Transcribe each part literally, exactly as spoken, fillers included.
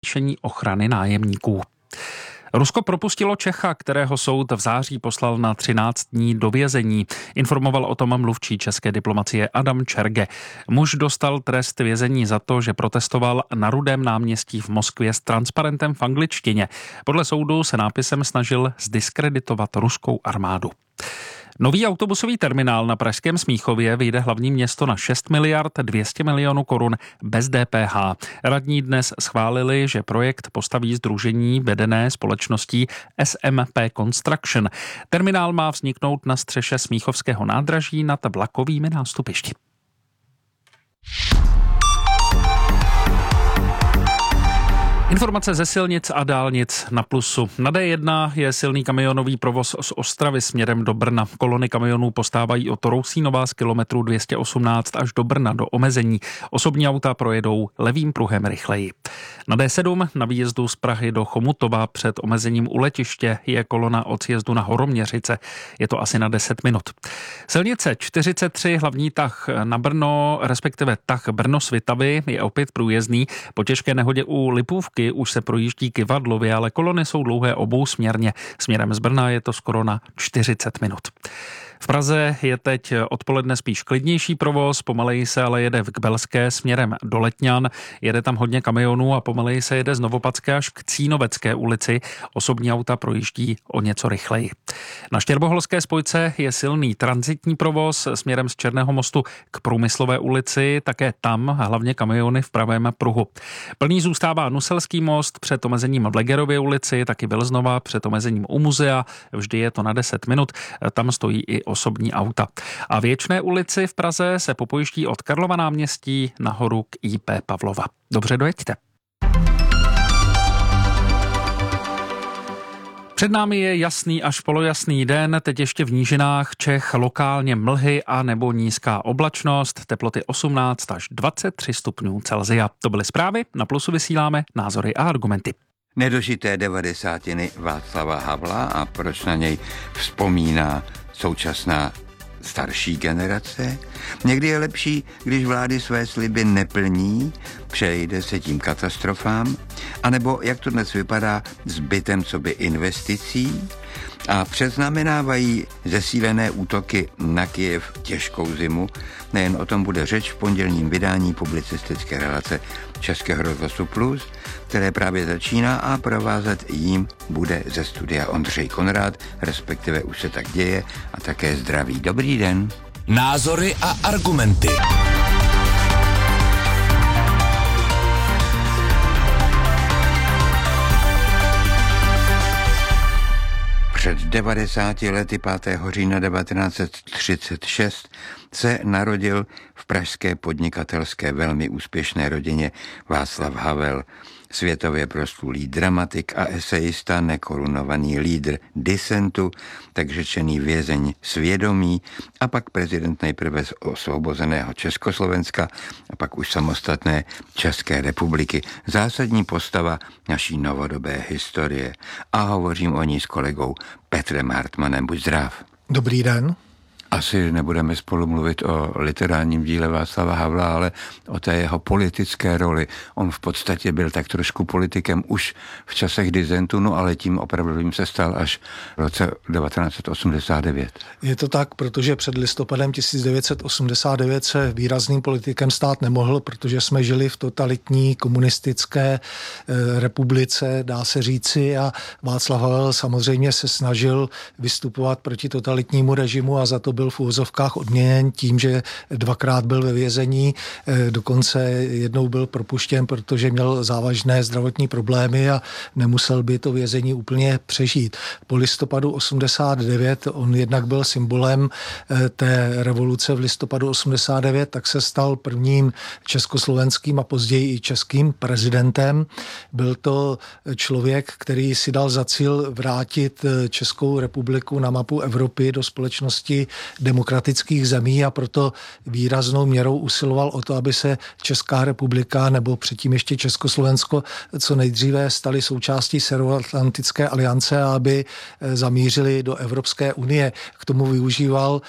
navýšení ochrany nájemníků. Rusko propustilo Čecha, kterého soud v září poslal na třináct dní do vězení. Informoval o tom mluvčí české diplomacie Adam Čerge. Muž dostal trest vězení za to, že protestoval na Rudém náměstí v Moskvě s transparentem v angličtině. Podle soudu se nápisem snažil zdiskreditovat ruskou armádu. Nový autobusový terminál na pražském Smíchově vyjde hlavní město na šest miliard dvě stě milionů korun bez D P H. Radní dnes schválili, že projekt postaví sdružení vedené společností S M P Construction. Terminál má vzniknout na střeše Smíchovského nádraží nad vlakovými nástupišti. Informace ze silnic a dálnic na Plusu. Na D jedna je silný kamionový provoz z Ostravy směrem do Brna. Kolony kamionů postávají od Rousínova z kilometru dvě stě osmnáct až do Brna do omezení. Osobní auta projedou levým pruhem rychleji. Na D sedm na výjezdu z Prahy do Chomutova před omezením u letiště je kolona od sjezdu na Horoměřice. Je to asi na deset minut. Silnice čtyřicet tři hlavní tah na Brno, respektive tah Brno-Svitavy je opět průjezdný. Po těžké nehodě u Lipůvky už se projíždí kyvadlově, ale kolony jsou dlouhé obousměrně. Směrem z Brna je to skoro na čtyřicet minut. V Praze je teď odpoledne spíš klidnější provoz, pomaleji se ale jede v Kbelské směrem do Letňan, jede tam hodně kamionů a pomaleji se jede z Novopadské až k Cínovecké ulici. Osobní auta projíždí o něco rychleji. Na Štěrboholské spojce je silný tranzitní provoz směrem z Černého mostu k Průmyslové ulici, také tam hlavně kamiony v pravém pruhu. Plný zůstává Nuselský most před omezením v Legerově ulici, taky Vilznova před omezením u muzea, vždy je to na deset minut, tam stojí i osobní auta. A v Věčné ulici v Praze se popojíždí od Karlova náměstí nahoru k I P Pavlova. Dobře, dojeďte. Před námi je jasný až polojasný den, teď ještě v nížinách Čech lokálně mlhy a nebo nízká oblačnost, teploty osmnáct až dvacet tři stupňů Celsia. To byly zprávy, na Plusu vysíláme názory a argumenty. Nedožité devadesátiny Václava Havla a proč na něj vzpomíná současná starší generace. Někdy je lepší, když vlády své sliby neplní, přejde se tím katastrofám, anebo jak to dnes vypadá s bytem coby investicí a předznamenávají zesílené útoky na Kyjev těžkou zimu. Nejen o tom bude řeč v pondělním vydání publicistické relace Českého rozhlasu Plus, které právě začíná a provázet jím bude ze studia Ondřej Konrád, respektive už se tak děje a také zdraví. Dobrý den. Názory a argumenty. Před devadesáti lety pátého října devatenáct set třicet šest se narodil v pražské podnikatelské velmi úspěšné rodině Václav Havel, světově proslulý dramatik a esejista, nekorunovaný lídr disentu, tak řečený vězeň svědomí a pak prezident nejprve z osvobozeného Československa a pak už samostatné České republiky. Zásadní postava naší novodobé historie. A hovořím o ní s kolegou Petrem Hartmanem. Buď zdrav. Dobrý den. Asi nebudeme spolu mluvit o literárním díle Václava Havla, ale o té jeho politické roli. On v podstatě byl tak trošku politikem už v časech disentu, no ale tím opravdovým se stal až v roce devatenáct set osmdesát devět. Je to tak, protože před listopadem tisíc devět set osmdesát devět se výrazným politikem stát nemohl, protože jsme žili v totalitní komunistické e, republice, dá se říci, a Václav Havel samozřejmě se snažil vystupovat proti totalitnímu režimu a za to byl v úvozovkách odměněn tím, že dvakrát byl ve vězení, dokonce jednou byl propuštěn, protože měl závažné zdravotní problémy a nemusel by to vězení úplně přežít. Po listopadu osmdesát devět on jednak byl symbolem té revoluce v listopadu osmdesát devět, tak se stal prvním československým a později i českým prezidentem. Byl to člověk, který si dal za cíl vrátit Českou republiku na mapu Evropy do společnosti demokratických zemí a proto výraznou měrou usiloval o to, aby se Česká republika nebo předtím ještě Československo co nejdříve staly součástí Severoatlantické aliance a aby zamířili do Evropské unie. K tomu využíval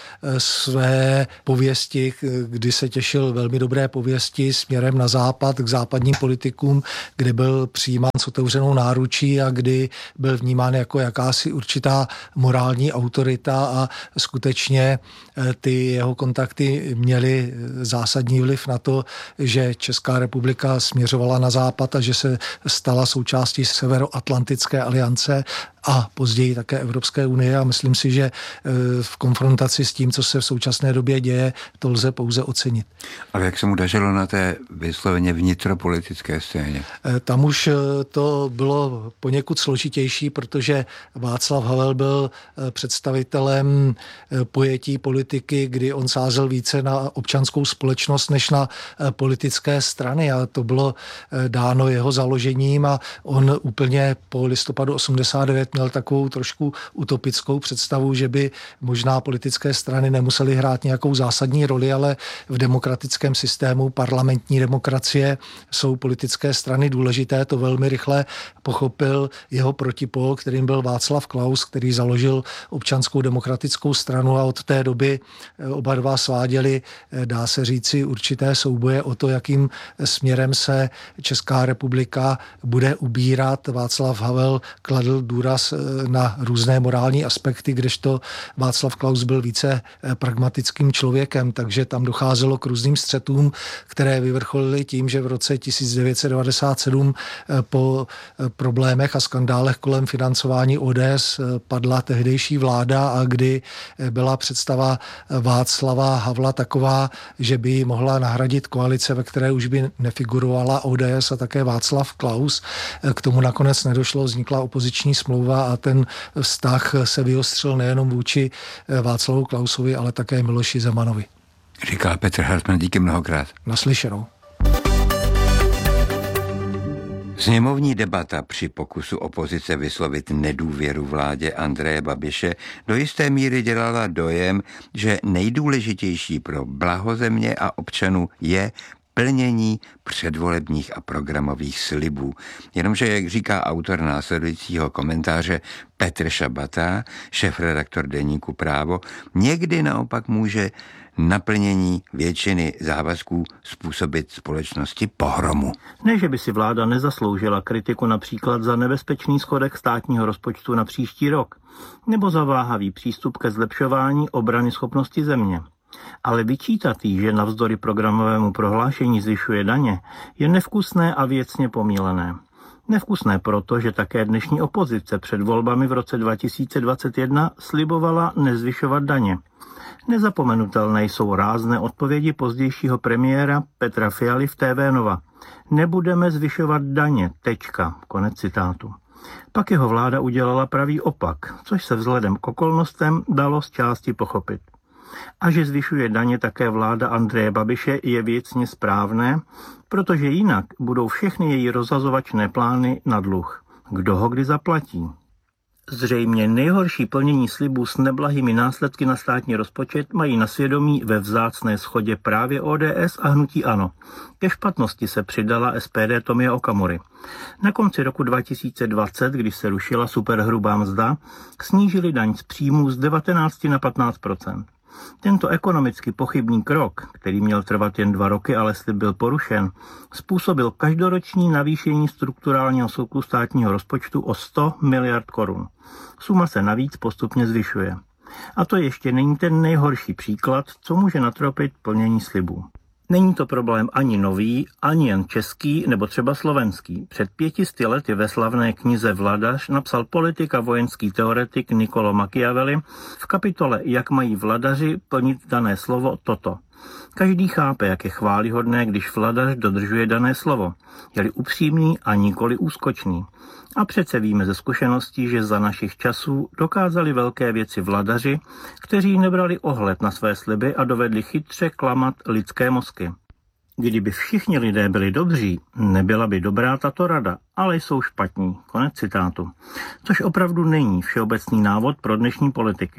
své pověsti, kdy se těšil velmi dobré pověsti směrem na západ, k západním politikům, kdy byl přijímán s otevřenou náručí a kdy byl vnímán jako jakási určitá morální autorita a skutečně ty jeho kontakty měly zásadní vliv na to, že Česká republika směřovala na západ a že se stala součástí Severoatlantické aliance a později také Evropské unie a myslím si, že v konfrontaci s tím, co se v současné době děje, to lze pouze ocenit. Ale jak se mu dařilo na té vysloveně vnitropolitické scéně? Tam už to bylo poněkud složitější, protože Václav Havel byl představitelem pojetí politiky, kdy on sázel více na občanskou společnost než na politické strany a to bylo dáno jeho založením a on úplně po listopadu osmdesát devět měl takovou trošku utopickou představu, že by možná politické strany nemusely hrát nějakou zásadní roli, ale v demokratickém systému parlamentní demokracie jsou politické strany důležité. To velmi rychle pochopil jeho protipol, kterým byl Václav Klaus, který založil Občanskou demokratickou stranu a od té doby oba dva sváděli, dá se říci, určité souboje o to, jakým směrem se Česká republika bude ubírat. Václav Havel kladl důraz na různé morální aspekty, kdežto Václav Klaus byl více pragmatickým člověkem, takže tam docházelo k různým střetům, které vyvrcholily tím, že v roce tisíc devět set devadesát sedm po problémech a skandálech kolem financování O D S padla tehdejší vláda a kdy byla představa Václava Havla taková, že by ji mohla nahradit koalice, ve které už by nefigurovala O D S a také Václav Klaus. K tomu nakonec nedošlo, vznikla opoziční smlouva a ten vztah se vyostřil nejenom vůči Václavu Klausovi, ale také Miloši Zemanovi. Říká Petr Hartmann, díky mnohokrát. Naslyšenou. Sněmovní debata při pokusu opozice vyslovit nedůvěru vládě Andreje Babiše do jisté míry dělala dojem, že nejdůležitější pro blaho země a občanů je plnění předvolebních a programových slibů. Jenomže, jak říká autor následujícího komentáře Petr Šabata, šéfredaktor deníku Právo, někdy naopak může naplnění většiny závazků způsobit společnosti pohromu. Ne, že by si vláda nezasloužila kritiku například za nebezpečný schodek státního rozpočtu na příští rok, nebo za váhavý přístup ke zlepšování obrany schopnosti země. Ale vyčítat jí, že navzdory programovému prohlášení zvyšuje daně, je nevkusné a věcně pomílené. Nevkusné proto, že také dnešní opozice před volbami v roce dva tisíce dvacet jedna slibovala nezvyšovat daně. Nezapomenutelné jsou rázné odpovědi pozdějšího premiéra Petra Fialy v T V Nova. Nebudeme zvyšovat daně, tečka, konec citátu. Pak jeho vláda udělala pravý opak, což se vzhledem k okolnostem dalo z části pochopit. A že zvyšuje daně také vláda Andreje Babiše je věcně správné, protože jinak budou všechny její rozhazovačné plány na dluh. Kdo ho kdy zaplatí? Zřejmě nejhorší plnění slibů s neblahými následky na státní rozpočet mají na svědomí ve vzácné shodě právě O D S a hnutí ANO. Ke špatnosti se přidala S P D Tomia Okamury. Na konci roku dva tisíce dvacet, když se rušila superhrubá mzda, snížili daň z příjmů z devatenáct na patnáct procent. Tento ekonomicky pochybný krok, který měl trvat jen dva roky, ale slib byl porušen, způsobil každoroční navýšení strukturálního souku státního rozpočtu o sto miliard korun. Suma se navíc postupně zvyšuje. A to ještě není ten nejhorší příklad, co může natropit plnění slibů. Není to problém ani nový, ani jen český nebo třeba slovenský. Před pětisty lety ve slavné knize Vladař napsal politik a vojenský teoretik Niccolo Machiavelli v kapitole Jak mají vladaři plnit dané slovo toto. Každý chápe, jak je chválihodné, když vladař dodržuje dané slovo. Je-li upřímný a nikoli úskočný. A přece víme ze zkušeností, že za našich časů dokázali velké věci vladaři, kteří nebrali ohled na své sliby a dovedli chytře klamat lidské mozky. Kdyby všichni lidé byli dobří, nebyla by dobrá tato rada, ale jsou špatní. Konec citátu. Což opravdu není všeobecný návod pro dnešní politiky.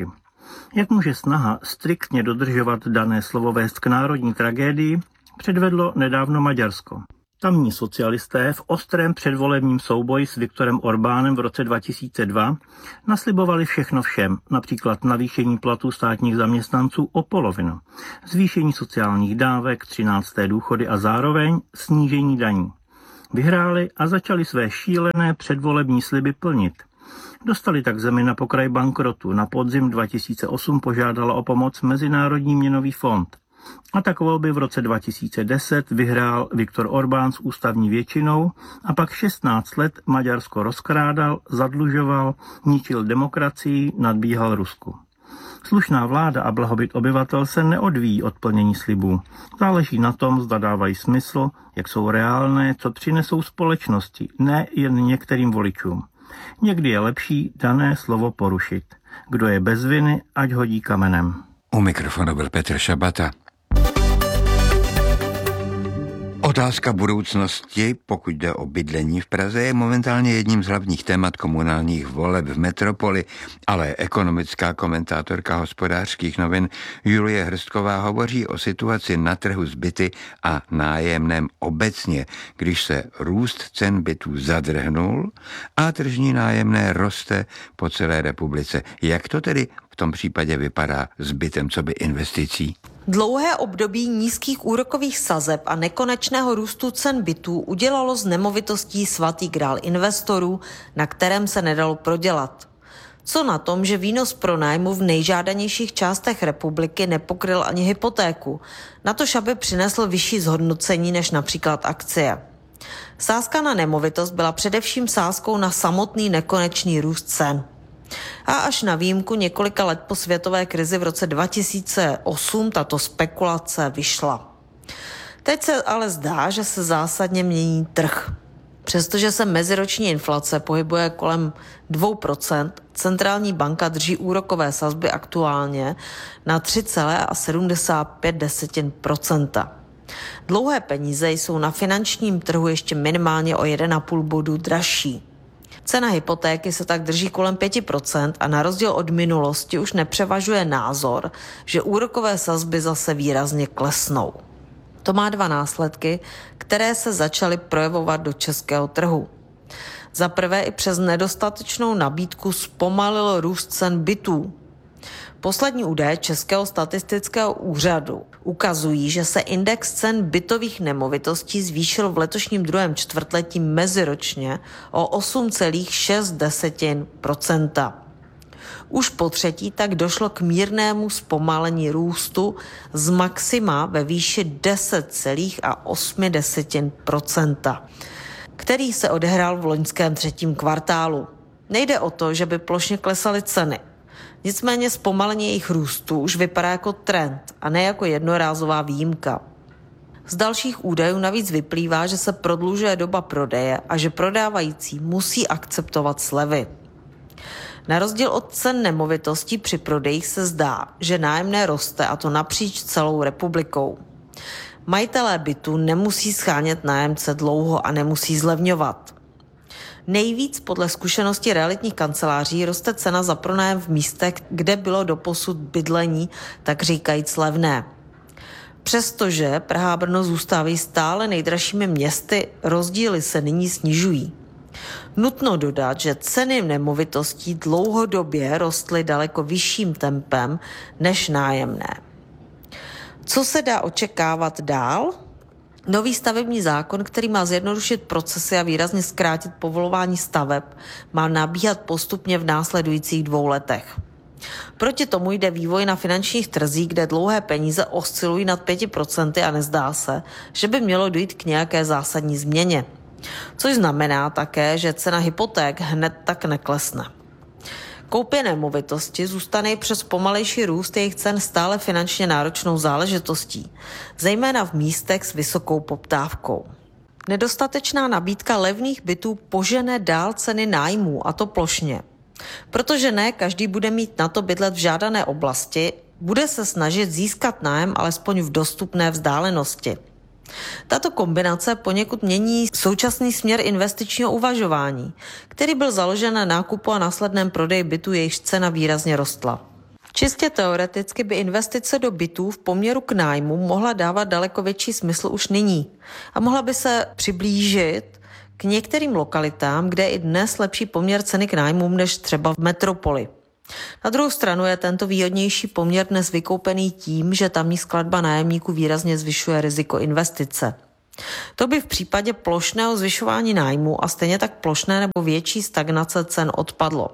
Jak může snaha striktně dodržovat dané slovo vést k národní tragédii, předvedlo nedávno Maďarsko. Tamní socialisté v ostrém předvolebním souboji s Viktorem Orbánem v roce dva tisíce dva naslibovali všechno všem, například navýšení platů státních zaměstnanců o polovinu, zvýšení sociálních dávek, třinácté důchody a zároveň snížení daní. Vyhráli a začali své šílené předvolební sliby plnit. Dostali tak zemi na pokraj bankrotu. Na podzim dva tisíce osm požádala o pomoc Mezinárodní měnový fond. A tak volby v roce dva tisíce deset vyhrál Viktor Orbán s ústavní většinou a pak šestnáct let Maďarsko rozkrádal, zadlužoval, ničil demokracii, nadbíhal Rusku. Slušná vláda a blahobyt obyvatel se neodvíjí od plnění slibů. Záleží na tom, zda dávají smysl, jak jsou reálné, co přinesou společnosti, ne jen některým voličům. Někdy je lepší dané slovo porušit. Kdo je bez viny, ať hodí kamenem. U mikrofonu byl Petr Šabata. Otázka budoucnosti, pokud jde o bydlení v Praze, je momentálně jedním z hlavních témat komunálních voleb v metropoli, ale ekonomická komentátorka Hospodářských novin Julie Hrstková hovoří o situaci na trhu s byty a nájemném obecně, když se růst cen bytů zadrhnul a tržní nájemné roste po celé republice. Jak to tedy v tom případě vypadá s bytem coby investicí? Dlouhé období nízkých úrokových sazeb a nekonečného růstu cen bytů udělalo z nemovitostí svatý grál investorů, na kterém se nedalo prodělat. Co na tom, že výnos pronájmu v nejžádanějších částech republiky nepokryl ani hypotéku, natož aby přinesl vyšší zhodnocení než například akcie. Sázka na nemovitost byla především sázkou na samotný nekonečný růst cen. A až na výjimku několika let po světové krizi v roce dva tisíce osm tato spekulace vyšla. Teď se ale zdá, že se zásadně mění trh. Přestože se meziroční inflace pohybuje kolem dvě procenta, centrální banka drží úrokové sazby aktuálně na tři celá sedmdesát pět procenta. Dlouhé peníze jsou na finančním trhu ještě minimálně o jeden celá pět bodu dražší. Cena hypotéky se tak drží kolem pět procent a na rozdíl od minulosti už nepřevažuje názor, že úrokové sazby zase výrazně klesnou. To má dva následky, které se začaly projevovat do českého trhu. Za prvé i přes nedostatečnou nabídku zpomalil růst cen bytů. Poslední údaje Českého statistického úřadu ukazují, že se index cen bytových nemovitostí zvýšil v letošním druhém čtvrtletí meziročně o osm celá šest procenta. Už po třetí tak došlo k mírnému zpomalení růstu z maxima ve výši deset celá osm procenta, který se odehrál v loňském třetím kvartálu. Nejde o to, že by plošně klesaly ceny. Nicméně zpomalení jejich růstu už vypadá jako trend a ne jako jednorázová výjimka. Z dalších údajů navíc vyplývá, že se prodlužuje doba prodeje a že prodávající musí akceptovat slevy. Na rozdíl od cen nemovitostí při prodejích se zdá, že nájemné roste, a to napříč celou republikou. Majitelé bytu nemusí schánět nájemce dlouho a nemusí zlevňovat. Nejvíc podle zkušenosti realitních kanceláří roste cena za pronájem v místech, kde bylo doposud bydlení, tak říkajíc levné. Přestože Praha a Brno zůstávají stále nejdražšími městy, rozdíly se nyní snižují. Nutno dodat, že ceny nemovitostí dlouhodobě rostly daleko vyšším tempem než nájemné. Co se dá očekávat dál? Nový stavební zákon, který má zjednodušit procesy a výrazně zkrátit povolování staveb, má nabíhat postupně v následujících dvou letech. Proti tomu jde vývoj na finančních trzích, kde dlouhé peníze oscilují nad pět procent a nezdá se, že by mělo dojít k nějaké zásadní změně. Což znamená také, že cena hypoték hned tak neklesne. Koupě nemovitosti zůstane i přes pomalejší růst jejich cen stále finančně náročnou záležitostí, zejména v místech s vysokou poptávkou. Nedostatečná nabídka levných bytů požene dál ceny nájmů, a to plošně. Protože ne každý bude mít na to bydlet v žádané oblasti, bude se snažit získat nájem alespoň v dostupné vzdálenosti. Tato kombinace poněkud mění současný směr investičního uvažování, který byl založen na nákupu a následném prodeji bytu, jejichž cena výrazně rostla. Čistě teoreticky by investice do bytů v poměru k nájmu mohla dávat daleko větší smysl už nyní a mohla by se přiblížit k některým lokalitám, kde je i dnes lepší poměr ceny k nájmům než třeba v metropoli. Na druhou stranu je tento výhodnější poměr dnes vykoupený tím, že tamní skladba nájemníků výrazně zvyšuje riziko investice. To by v případě plošného zvyšování nájmu a stejně tak plošné nebo větší stagnace cen odpadlo.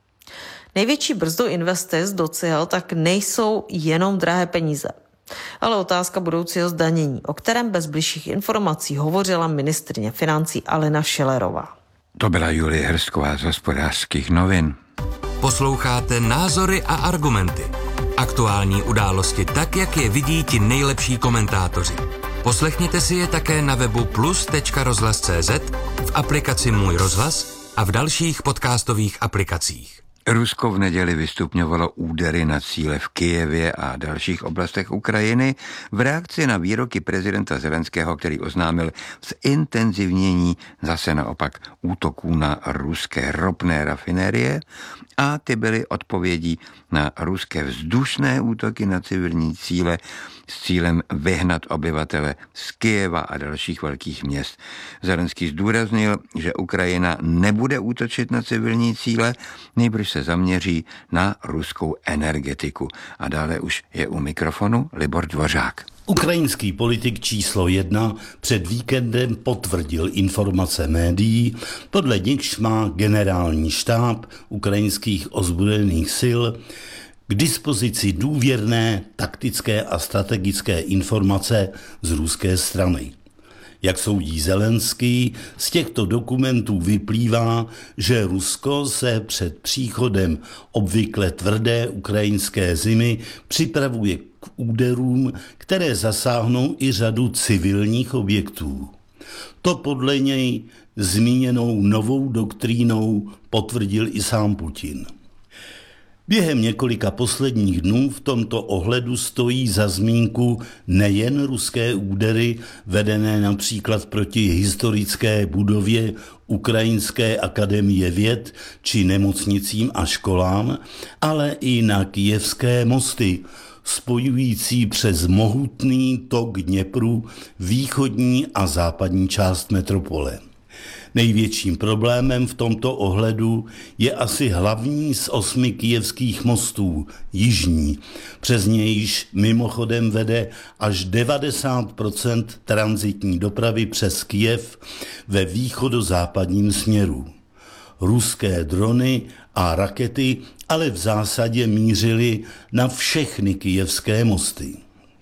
Největší brzdou investic do cihel tak nejsou jenom drahé peníze, ale otázka budoucího zdanění, o kterém bez bližších informací hovořila ministryně financí Alena Schillerová. To byla Julie Hrstková z Hospodářských novin. Posloucháte Názory a argumenty. Aktuální události tak, jak je vidí ti nejlepší komentátoři. Poslechněte si je také na webu plus tečka rozhlas tečka cé zet, v aplikaci Můj rozhlas a v dalších podcastových aplikacích. Rusko v neděli vystupňovalo údery na cíle v Kyjevě a dalších oblastech Ukrajiny v reakci na výroky prezidenta Zelenského, který oznámil zintenzivnění zase naopak útoků na ruské ropné rafinérie, a ty byly odpovědí na ruské vzdušné útoky na civilní cíle s cílem vyhnat obyvatele z Kyjeva a dalších velkých měst. Zelenský zdůraznil, že Ukrajina nebude útočit na civilní cíle, nejbrž se zaměří na ruskou energetiku. A dále už je u mikrofonu Libor Dvořák. Ukrajinský politik číslo jedna před víkendem potvrdil informace médií, podle nichž má generální štáb ukrajinských ozbrojených sil k dispozici důvěrné taktické a strategické informace z ruské strany. Jak soudí Zelenský, z těchto dokumentů vyplývá, že Rusko se před příchodem obvykle tvrdé ukrajinské zimy připravuje k úderům, které zasáhnou i řadu civilních objektů. To podle něj zmíněnou novou doktrínou potvrdil i sám Putin. Během několika posledních dnů v tomto ohledu stojí za zmínku nejen ruské údery vedené například proti historické budově Ukrajinské akademie věd či nemocnicím a školám, ale i na kyjevské mosty, spojující přes mohutný tok Dněpru východní a západní část metropole. Největším problémem v tomto ohledu je asi hlavní z osmi kyjevských mostů, jižní, přes nějž mimochodem vede až devadesát procent tranzitní dopravy přes Kyjev ve východozápadním směru. Ruské drony a rakety ale v zásadě mířily na všechny kyjevské mosty.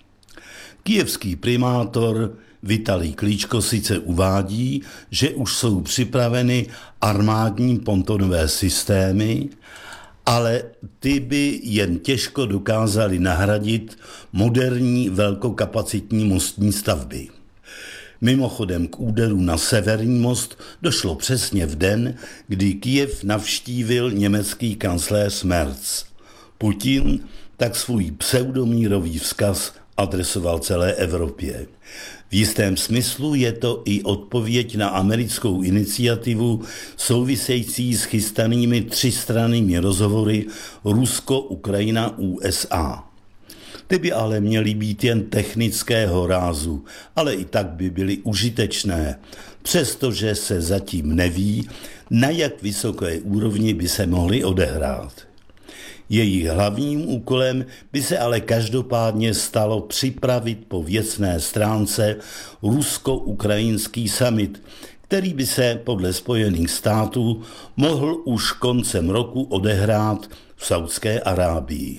Kyjevský primátor Vitalij Klíčko sice uvádí, že už jsou připraveny armádní pontonové systémy, ale ty by jen těžko dokázaly nahradit moderní velkokapacitní mostní stavby. Mimochodem k úderu na severní most došlo přesně v den, kdy Kyjev navštívil německý kancléř Merz. Putin tak svůj pseudomírový vzkaz adresoval celé Evropě. V jistém smyslu je to i odpověď na americkou iniciativu související s chystanými třistrannými rozhovory Rusko-Ukrajina-U S A. Ty by ale měly být jen technického rázu, ale i tak by byly užitečné, přestože se zatím neví, na jak vysoké úrovni by se mohly odehrát. Jejich hlavním úkolem by se ale každopádně stalo připravit po věcné stránce rusko-ukrajinský summit, který by se podle Spojených států mohl už koncem roku odehrát v Saudské Arábii.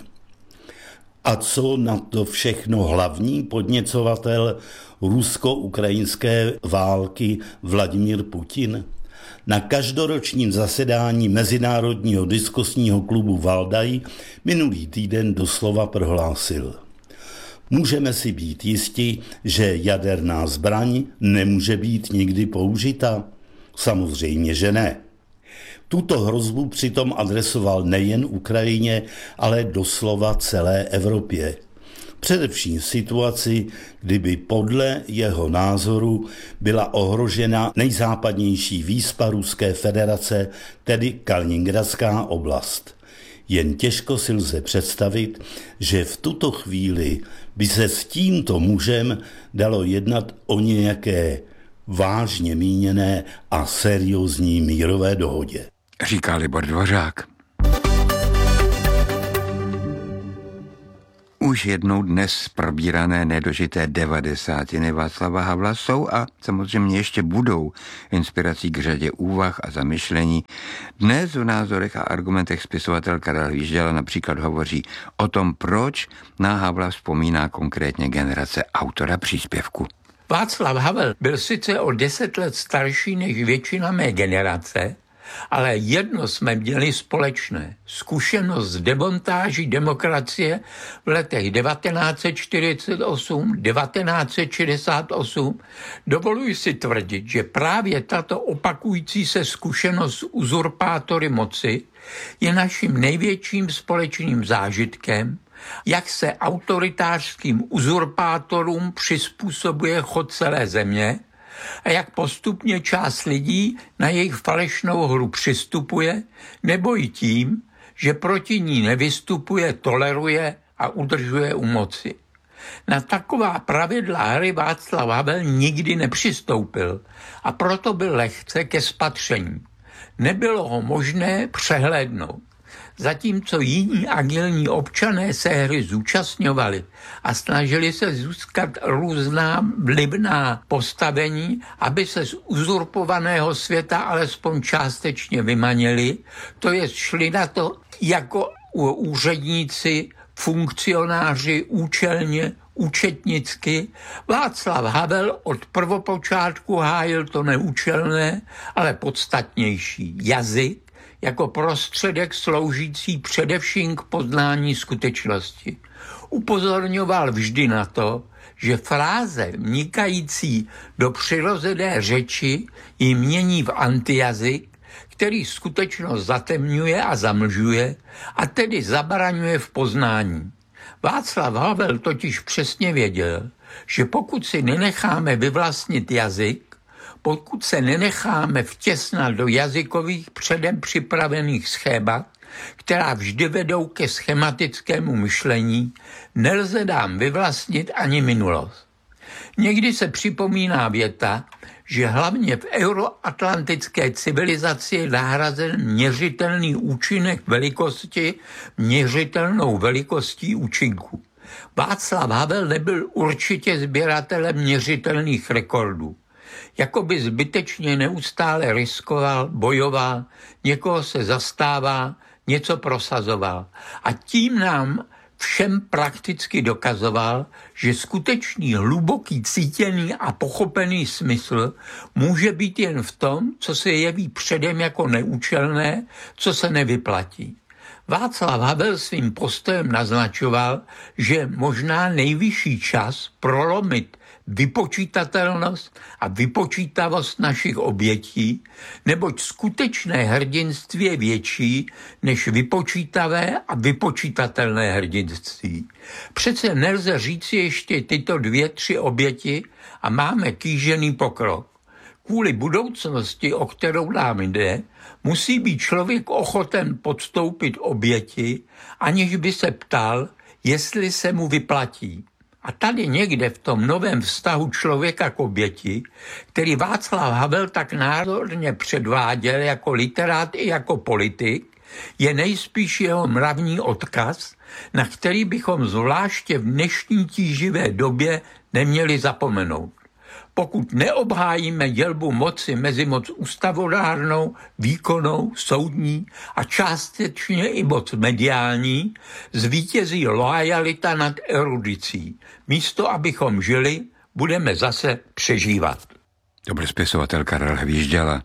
A co na to všechno hlavní podněcovatel rusko-ukrajinské války Vladimír Putin? Na každoročním zasedání Mezinárodního diskusního klubu Valdaj minulý týden doslova prohlásil: můžeme si být jisti, že jaderná zbraň nemůže být nikdy použita? Samozřejmě, že ne. Tuto hrozbu přitom adresoval nejen Ukrajině, ale doslova celé Evropě. Především v situaci, kdyby podle jeho názoru byla ohrožena nejzápadnější výspa Ruské federace, tedy Kaliningradská oblast. Jen těžko si lze představit, že v tuto chvíli by se s tímto mužem dalo jednat o nějaké vážně míněné a seriózní mírové dohodě. Říká Libor Dvořák. Už jednou dnes probírané nedožité devadesátiny Václava Havla jsou a samozřejmě ještě budou inspirací k řadě úvah a zamyšlení. Dnes v názorech a argumentech spisovatel Karel Hvížděla například hovoří o tom, proč na Havla vzpomíná konkrétně generace autora příspěvku. Václav Havel byl sice o deset let starší než většina mé generace, ale jedno jsme měli společné. Zkušenost z demontáží demokracie v letech devatenáct set čtyřicet osm devatenáct set šedesát osm. Dovoluji si tvrdit, že právě tato opakující se zkušenost s uzurpátory moci je naším největším společným zážitkem, jak se autoritářským uzurpátorům přizpůsobuje chod celé země a jak postupně část lidí na jejich falešnou hru přistupuje, nebo i tím, že proti ní nevystupuje, toleruje a udržuje u moci. Na taková pravidla hry Václav Havel nikdy nepřistoupil a proto byl lehce ke spatření. Nebylo ho možné přehlédnout. Zatímco jiní agilní občané se hry zúčastňovali a snažili se získat různá vlivná postavení, aby se z uzurpovaného světa alespoň částečně vymanili, to jest šli na to jako úředníci, funkcionáři, účelně, účetnicky. Václav Havel od prvopočátku hájil to neúčelné, ale podstatnější jazyk, jako prostředek sloužící především k poznání skutečnosti. Upozorňoval vždy na to, že fráze vnikající do přirozené řeči ji mění v antijazyk, který skutečnost zatemňuje a zamlžuje a tedy zabraňuje v poznání. Václav Havel totiž přesně věděl, že pokud si nenecháme vyvlastnit jazyk, pokud se nenecháme vtěsnat do jazykových předem připravených schémat, která vždy vedou ke schematickému myšlení, nelze nám vyvlastnit ani minulost. Někdy se připomíná věta, že hlavně v euroatlantické civilizaci je nahrazen měřitelný účinek velikosti měřitelnou velikostí účinku. Václav Havel nebyl určitě sběratelem měřitelných rekordů. Jakoby zbytečně neustále riskoval, bojoval, někoho se zastává, něco prosazoval. A tím nám všem prakticky dokazoval, že skutečný hluboký cítěný a pochopený smysl může být jen v tom, co se jeví předem jako neúčelné, co se nevyplatí. Václav Havel svým postojem naznačoval, že možná nejvyšší čas prolomit vypočítatelnost a vypočítavost našich obětí, neboť skutečné hrdinství je větší než vypočítavé a vypočítatelné hrdinství. Přece nelze říci ještě tyto dvě, tři oběti a máme kýžený pokrok. Kvůli budoucnosti, o kterou nám jde, musí být člověk ochoten podstoupit oběti, aniž by se ptal, jestli se mu vyplatí. A tady někde v tom novém vztahu člověka k oběti, který Václav Havel tak nádherně předváděl jako literát i jako politik, je nejspíš jeho mravní odkaz, na který bychom zvláště v dnešní tíživé době neměli zapomenout. Pokud neobhájíme dělbu moci mezi moc ústavodárnou, výkonnou, soudní a částečně i moc mediální, zvítězí loajalita nad erudicí. Místo, abychom žili, budeme zase přežívat. To byl spisovatel Karel Hvížděla.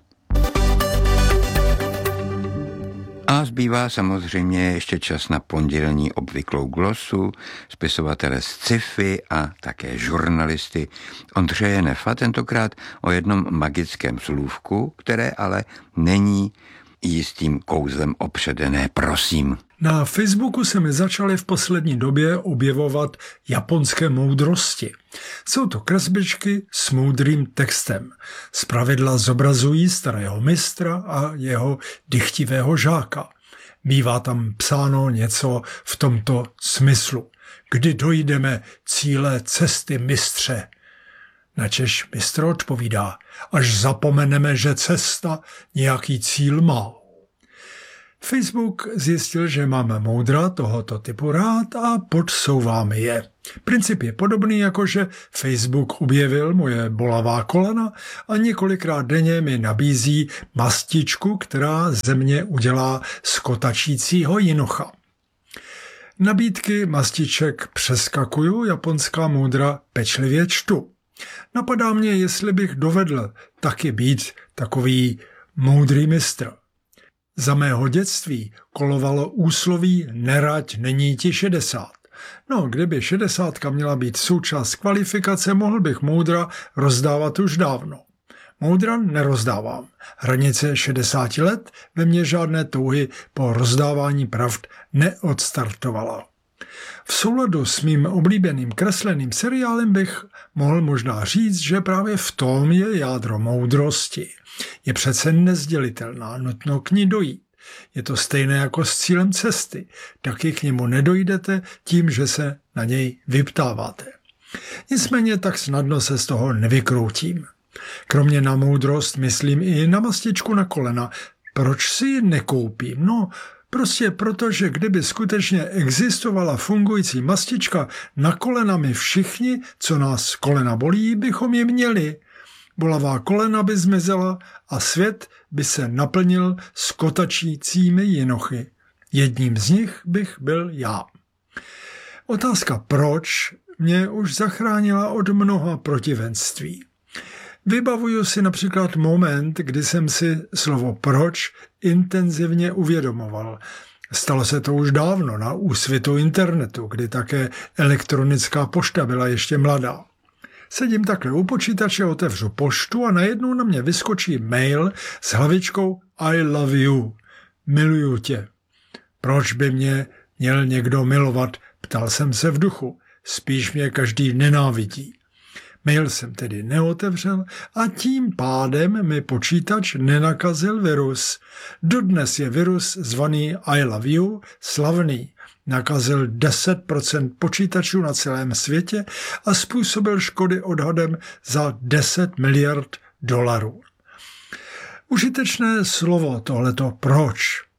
A zbývá samozřejmě ještě čas na pondělní obvyklou glosu, spisovatele z sci-fi a také žurnalisty Ondřeje Nefa, tentokrát o jednom magickém slůvku, které ale není jistým kouzlem opředené, prosím. Na Facebooku se mi začaly v poslední době objevovat japonské moudrosti. Jsou to kresbičky s moudrým textem. Zpravidla zobrazují starého mistra a jeho dychtivého žáka. Bývá tam psáno něco v tomto smyslu. Kdy dojdeme cíle cesty, mistře? Načež mistr odpovídá, až zapomeneme, že cesta nějaký cíl má. Facebook zjistil, že máme moudra tohoto typu rád a podsouvám je. Princip je podobný, jako že Facebook objevil moje bolavá kolena a několikrát denně mi nabízí mastičku, která ze mě udělá skotačícího jinocha. Nabídky mastiček přeskakuju, japonská moudra pečlivě čtu. Napadá mě, jestli bych dovedl taky být takový moudrý mistr. Za mého dětství kolovalo úsloví nerať není ti šedesát. No, kdyby šedesátka měla být součást kvalifikace, mohl bych moudra rozdávat už dávno. Moudra nerozdávám. Hranice šedesáti let ve mně žádné touhy po rozdávání pravd neodstartovala. V souladu s mým oblíbeným kresleným seriálem bych mohl možná říct, že právě v tom je jádro moudrosti. Je přece nezdělitelná, nutno k ní dojít. Je to stejné jako s cílem cesty, taky k němu nedojdete tím, že se na něj vyptáváte. Nicméně tak snadno se z toho nevykroutím. Kromě na moudrost myslím i na mastičku na kolena. Proč si ji nekoupím? No, prostě proto, že kdyby skutečně existovala fungující mastička na kolena, my všichni, co nás kolena bolí, bychom ji měli. Bolavá kolena by zmizela a svět by se naplnil skotačícími jinochy. Jedním z nich bych byl já. Otázka proč mě už zachránila od mnoha protivenství. Vybavuju si například moment, kdy jsem si slovo proč intenzivně uvědomoval. Stalo se to už dávno na úsvitu internetu, kdy také elektronická pošta byla ještě mladá. Sedím takhle u počítače, otevřu poštu a najednou na mě vyskočí mail s hlavičkou I love you. Miluju tě. Proč by mě měl někdo milovat? Ptal jsem se v duchu. Spíš mě každý nenávidí. Mail jsem tedy neotevřel a tím pádem mi počítač nenakazil virus. Dodnes je virus zvaný I love you slavný. Nakazil deset procent počítačů na celém světě a způsobil škody odhadem za deset miliard dolarů. Užitečné slovo tohleto proč.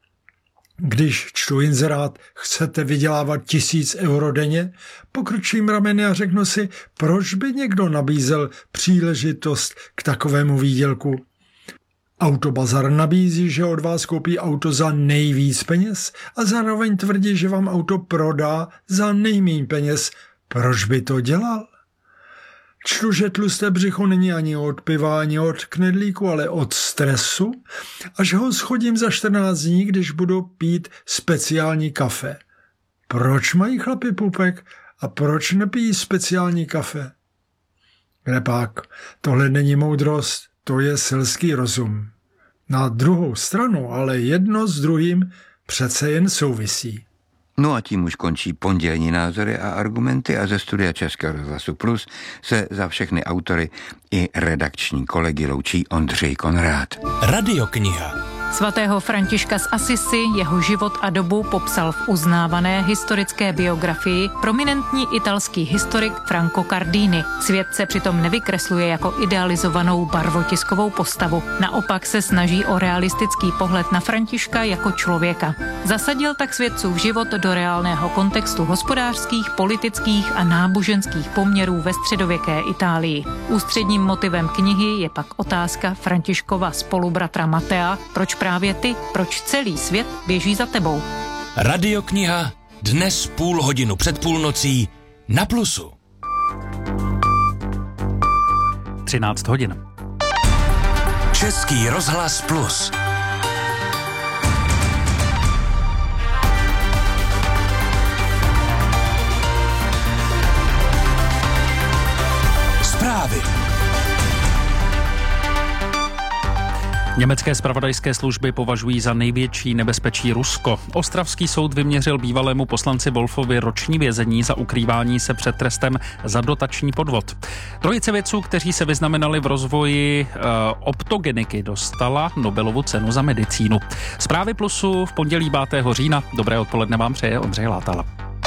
Když čtu inzerát, chcete vydělávat tisíc euro denně, pokročím rameny a řeknu si, proč by někdo nabízel příležitost k takovému výdělku. Autobazar nabízí, že od vás koupí auto za nejvíc peněz a zároveň tvrdí, že vám auto prodá za nejméně peněz. Proč by to dělal? Čtu, že tlusté břicho není ani od piva, ani od knedlíku, ale od stresu, až ho schodím za čtrnáct dní, když budu pít speciální kafe. Proč mají chlapi pupek a proč nepijí speciální kafe? Kdepak, tohle není moudrost, to je selský rozum. Na druhou stranu ale jedno s druhým přece jen souvisí. No a tím už končí pondělní názory a argumenty a ze studia Českého rozhlasu Plus se za všechny autory i redakční kolegy loučí Ondřej Konrád. Radiokniha. Svatého Františka z Assisi, jeho život a dobu popsal v uznávané historické biografii prominentní italský historik Franco Cardini. Svět se přitom nevykresluje jako idealizovanou barvotiskovou postavu. Naopak se snaží o realistický pohled na Františka jako člověka. Zasadil tak svědcův život do reálného kontextu hospodářských, politických a náboženských poměrů ve středověké Itálii. Ústředním motivem knihy je pak otázka Františkova spolubratra Matea, proč právě ty, proč celý svět běží za tebou. Radiokniha dnes půl hodinu před půlnocí na Plusu. třináct hodin. Český rozhlas Plus. Zprávy. Německé zpravodajské služby považují za největší nebezpečí Rusko. Ostravský soud vyměřil bývalému poslanci Wolfovi roční vězení za ukrývání se před trestem za dotační podvod. Trojice vědců, kteří se vyznamenali v rozvoji e, optogeniky, dostala Nobelovu cenu za medicínu. Zprávy Plusu v pondělí pátého října. Dobré odpoledne vám přeje Ondřej Látala.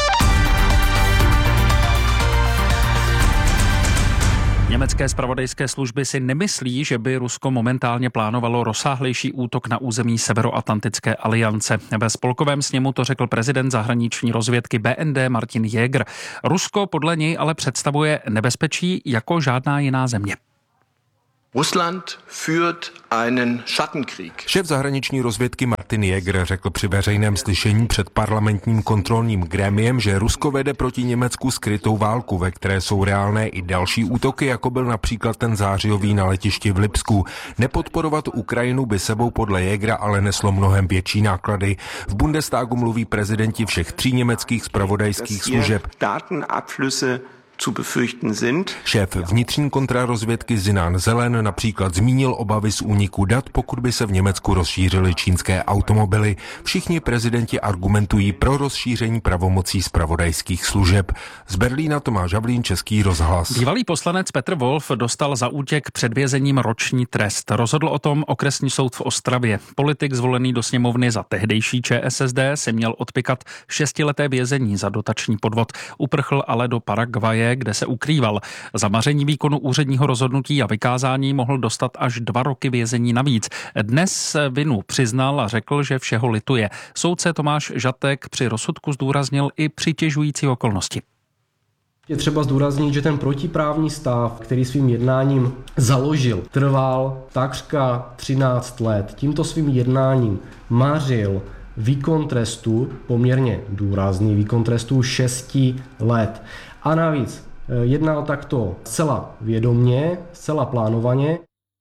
Německé zpravodajské služby si nemyslí, že by Rusko momentálně plánovalo rozsáhlejší útok na území Severoatlantické aliance. Ve spolkovém sněmu to řekl prezident zahraniční rozvědky B N D Martin Jäger. Rusko podle něj ale představuje nebezpečí jako žádná jiná země. Russland führt einen Schattenkrieg. Šéf zahraniční rozvědky Martin Jäger řekl při veřejném slyšení před parlamentním kontrolním grémiem, že Rusko vede proti Německu skrytou válku, ve které jsou reálné i další útoky, jako byl například ten zářijový na letišti v Lipsku. Nepodporovat Ukrajinu by sebou podle Jägera ale neslo mnohem větší náklady. V Bundestagu mluví prezidenti všech tří německých zpravodajských služeb. Zu befürchten sind. Šéf vnitřní kontrarozvědky Sinan Zelen například zmínil obavy z úniku dat, pokud by se v Německu rozšířily čínské automobily. Všichni prezidenti argumentují pro rozšíření pravomocí zpravodajských služeb. Z Berlína Tomáš Havlín, Český rozhlas. Bývalý poslanec Petr Wolf dostal za útěk před vězením roční trest. Rozhodl o tom okresní soud v Ostravě. Politik zvolený do sněmovny za tehdejší Č S S D si měl odpikat šestileté vězení za dotační podvod. Uprchl ale do Paraguaje, kde se ukrýval. Za maření výkonu úředního rozhodnutí a vykázání mohl dostat až dva roky vězení navíc. Dnes vinu přiznal a řekl, že všeho lituje. Soudce Tomáš Žatek při rozsudku zdůraznil i přitěžující okolnosti. Je třeba zdůraznit, že ten protiprávní stav, který svým jednáním založil, trval takřka třináct let. Tímto svým jednáním mařil výkon trestu, poměrně důrazný výkon trestu šesti let. A navíc jednal takto zcela vědomně, zcela plánovaně.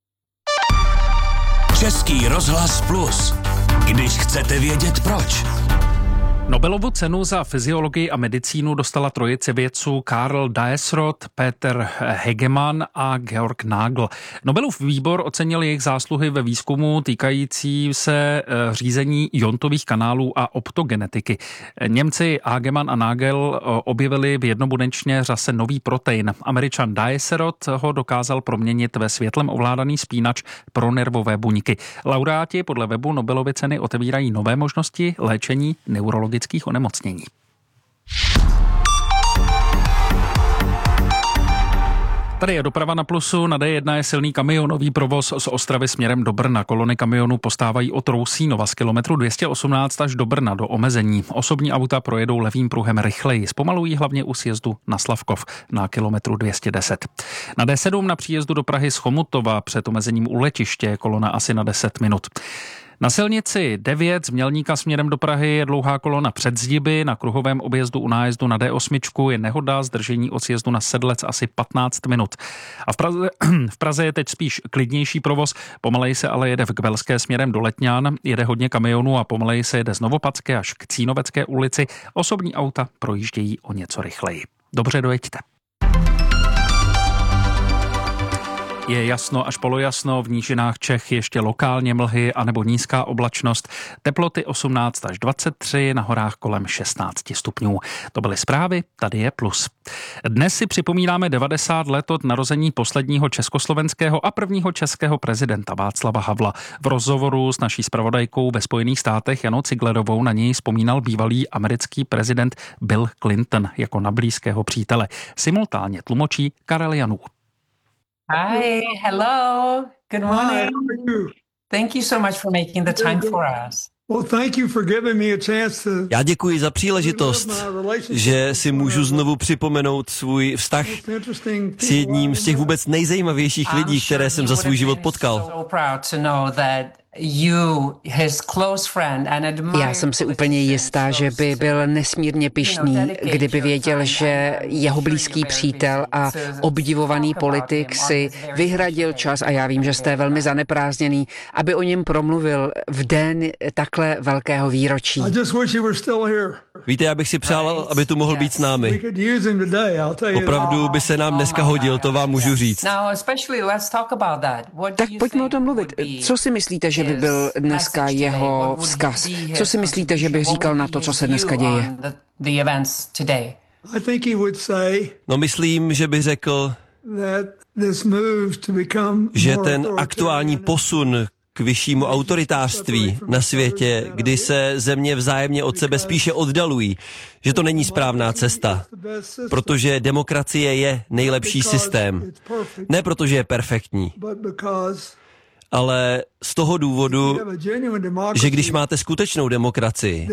Český rozhlas Plus. Když chcete vědět proč. Nobelovu cenu za fyziologii a medicínu dostala trojice vědců Karl Daesroth, Peter Hegemann a Georg Nagel. Nobelův výbor ocenil jejich zásluhy ve výzkumu týkající se řízení iontových kanálů a optogenetiky. Němci Hegemann a Nagel objevili v jednobuněčné řase nový protein. Američan Daesroth ho dokázal proměnit ve světlem ovládaný spínač pro nervové buňky. Laureáti podle webu Nobelovy ceny otevírají nové možnosti léčení neurologických onemocnění. Tady je doprava na Plusu, na D jedna je silný kamionový provoz z Ostravy směrem do Brna. Kolony kamionů postávají od Rousínova z kilometru dvě stě osmnáct až do Brna do omezení. Osobní auta projedou levým pruhem rychleji, zpomalují hlavně u sjezdu na Slavkov na kilometru dvě stě deset. Na D sedm na příjezdu do Prahy z Chomutova před omezením u letiště je kolona asi na deset minut. Na silnici devět z Mělníka směrem do Prahy je dlouhá kolona před Zdiby, na kruhovém objezdu u nájezdu na D osm je nehoda, zdržení od sjezdu na Sedlec asi patnáct minut. A v Praze, v Praze je teď spíš klidnější provoz, pomaleji se ale jede v Kbelské směrem do Letňan, jede hodně kamionů a pomaleji se jede z Novopadské až k Cínovecké ulici, osobní auta projíždějí o něco rychleji. Dobře, dojeďte. Je jasno až polojasno, v nížinách Čech ještě lokálně mlhy anebo nízká oblačnost. Teploty osmnáct až dvacet tři, na horách kolem šestnáct stupňů. To byly zprávy, tady je Plus. Dnes si připomínáme devadesát let od narození posledního československého a prvního českého prezidenta Václava Havla. V rozhovoru s naší zpravodajkou ve Spojených státech Janou Ciglerovou na něj vzpomínal bývalý americký prezident Bill Clinton jako na blízkého přítele. Simultánně tlumočí Karel Janů. Hi, hello, good morning. Hi, how are you? Thank you so much for making the time for us. Já děkuji za příležitost, že si můžu znovu připomenout svůj vztah s jedním z těch vůbec nejzajímavějších lidí, které jsem za svůj život potkal. Já jsem si úplně jistá, že by byl nesmírně pyšný, kdyby věděl, že jeho blízký přítel a obdivovaný politik si vyhradil čas, a já vím, že jste velmi zaneprázdněný, aby o něm promluvil v den takhle velkého výročí. Víte, já bych si přál, aby tu mohl být s námi. Opravdu by se nám dneska hodil, to vám můžu říct. Tak pojďme o tom mluvit. Co si myslíte, že by byl dneska jeho vzkaz? Co si myslíte, že by říkal na to, co se dneska děje? No myslím, že by řekl, že ten aktuální posun k vyššímu autoritářství na světě, kdy se země vzájemně od sebe spíše oddalují, že to není správná cesta, protože demokracie je nejlepší systém. Ne protože je perfektní, ale z toho důvodu, že když máte skutečnou demokracii,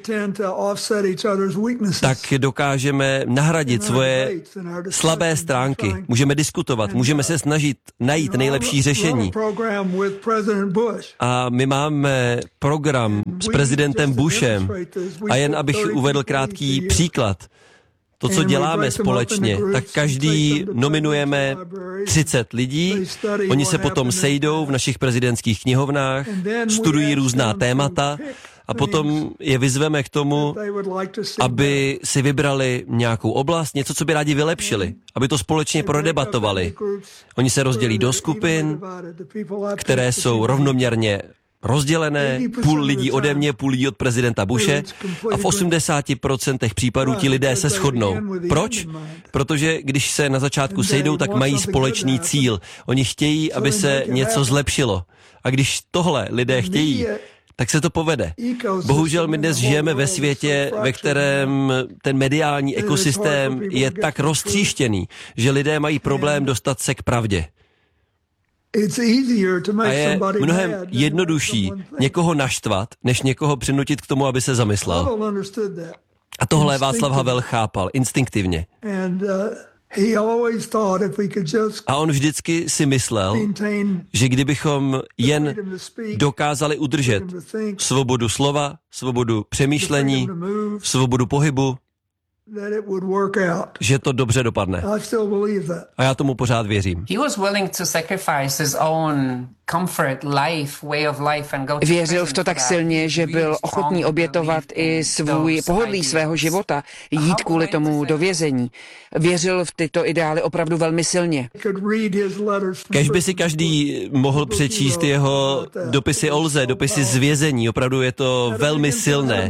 tak dokážeme nahradit svoje slabé stránky. Můžeme diskutovat, můžeme se snažit najít nejlepší řešení. A my máme program s prezidentem Bushem a jen abych uvedl krátký příklad, to, co děláme společně, tak každý nominujeme třicet lidí, oni se potom sejdou v našich prezidentských knihovnách, studují různá témata a potom je vyzveme k tomu, aby si vybrali nějakou oblast, něco, co by rádi vylepšili, aby to společně prodebatovali. Oni se rozdělí do skupin, které jsou rovnoměrně rozdělené, půl lidí ode mě, půl lidí od prezidenta Bushe a v osmdesáti procentech případů ti lidé se shodnou. Proč? Protože když se na začátku sejdou, tak mají společný cíl. Oni chtějí, aby se něco zlepšilo. A když tohle lidé chtějí, tak se to povede. Bohužel my dnes žijeme ve světě, ve kterém ten mediální ekosystém je tak roztříštěný, že lidé mají problém dostat se k pravdě. A je mnohem jednodušší někoho naštvat, než někoho přinutit k tomu, aby se zamyslel. A tohle Václav Havel chápal instinktivně. A on vždycky si myslel, že kdybychom jen dokázali udržet svobodu slova, svobodu přemýšlení, svobodu pohybu, že to dobře dopadne. A já tomu pořád věřím. Věřil v to tak silně, že byl ochotný obětovat i svůj pohodlí svého života, jít kvůli tomu do vězení. Věřil v tyto ideály opravdu velmi silně. Kež by si každý mohl přečíst jeho dopisy Olze, dopisy z vězení. Opravdu je to velmi silné.